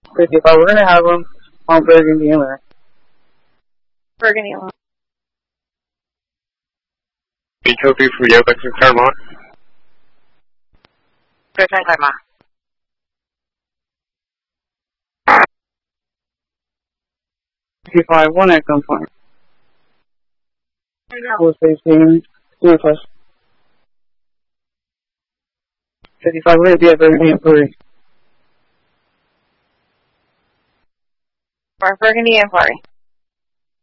55, we're going to have them on Burgundy and Larry. Burgundy and Larry. Echo 3 for Yo, Vector Claremont. Vector Claremont. One at gunpoint. Full station, Northwest. 55, we're going to be at Burgundy and Fleury. For Burgundy and Fleury.